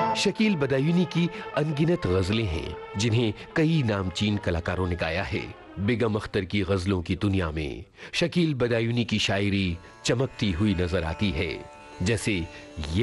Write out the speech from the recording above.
शकील बदायूनी की अनगिनत गजलें हैं जिन्हें कई नामचीन कलाकारों ने गाया है। बेगम अख्तर की गजलों की दुनिया में शकील बदायूनी की शायरी चमकती हुई नजर आती है। जैसे ये